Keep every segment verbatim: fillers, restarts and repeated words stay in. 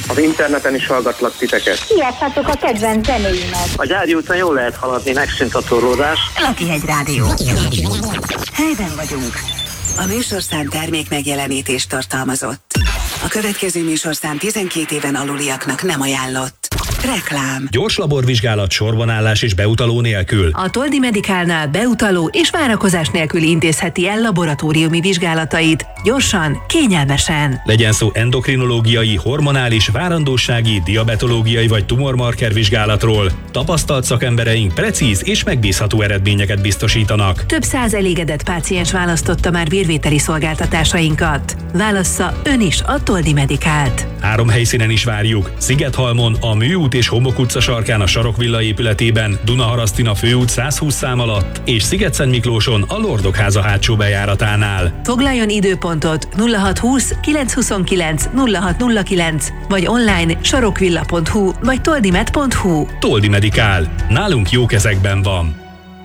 Az interneten is hallgatlak titeket. Kiadhatok a kedvenc zenéimet. A Gyári úton jól lehet haladni, megszűnt a torlódás. Lakihegy Rádió. Helyben vagyunk. A műsorszám termék megjelenítést tartalmazott. A következő műsorszám tizenkét éven aluliaknak nem ajánlott. Reklám. Gyors laborvizsgálat, sorbanállás és beutaló nélkül. A Toldi Medicalnál beutaló és várakozás nélkül intézheti el laboratóriumi vizsgálatait. Gyorsan, kényelmesen. Legyen szó endokrinológiai, hormonális, várandósági, diabetológiai vagy tumormarker vizsgálatról. Tapasztalt szakembereink precíz és megbízható eredményeket biztosítanak. Több száz elégedett páciens választotta már vérvételi szolgáltatásainkat. Válassza ön is a Toldi Medicalt. Három helyszínen is várjuk. Szigethalmon, a Műút és Homok utca sarkán a Sarokvilla épületében, Dunaharasztin főút száz húsz szám alatt, és Szigetszentmiklóson a Lordokháza hátsó bejáratánál. Foglaljon időpontot nulla hat húsz kilenc huszonkilenc nulla hat nulla kilenc vagy online sarokvilla pont hu vagy toldimed pont hu. Toldi Medical. Nálunk jó kezekben van.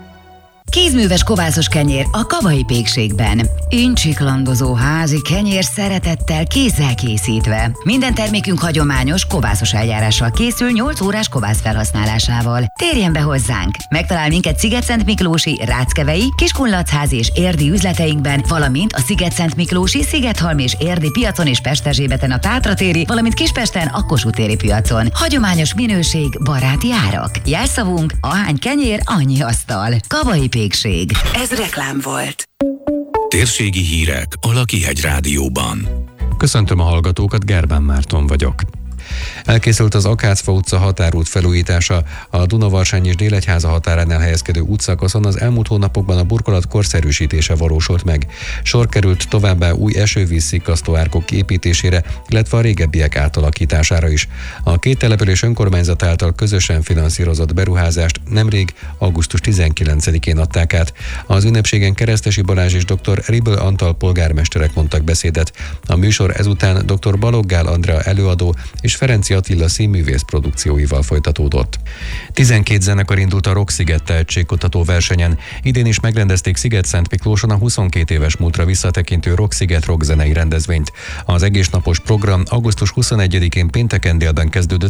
Kézműves kovászos kenyér a Kavai Pékségben. Incsiklandozó házi kenyér szeretettel kézzel készítve. Minden termékünk hagyományos kovászos eljárással készül nyolc órás kovász felhasználásával. Térjen be hozzánk! Megtalál minket Szigetszentmiklósi, Ráckevei, Kiskunlachházi és Érdi üzleteinkben, valamint a Szigetszentmiklósi, Szigethalmi és Érdi piacon és Pesterzsébeten a Tátratéri, valamint Kispesten a Kossuth téri piacon. Hagyományos minőség, baráti árak. Jelszavunk: ahány kenyér, annyi asztal. Kavai Pékség. Ez reklám volt. Térségi hírek a Lakihegy Rádióban. Köszöntöm a hallgatókat, Gerbán Márton vagyok. Elkészült az Akácfa utca határút felújítása. A Dunavarsány és Délegyháza határánál helyezkedő útszakaszon az elmúlt hónapokban a burkolat korszerűsítése valósult meg. Sor került továbbá új esővíz-szikkasztó árkok építésére, illetve a régebbiek átalakítására is. A két település önkormányzat által közösen finanszírozott beruházást nemrég augusztus tizenkilencedikén adták át. Az ünnepségen Keresztesi Balázs és dr. Ribl Antal polgármesterek mondtak beszédet. A műsor ezután dr. Baloggál Andrea előadó és Ferenci Attila színművész produkcióival folytatódott. tizenkét zenekar indult a Rocksziget tehetségkutató versenyen. Idén is megrendezték Szigetszentmiklóson a huszonkét éves múltra visszatekintő Rocksziget rockzenei rendezvényt. Az egésznapos program augusztus huszonegyedikén pénteken délben kezdődött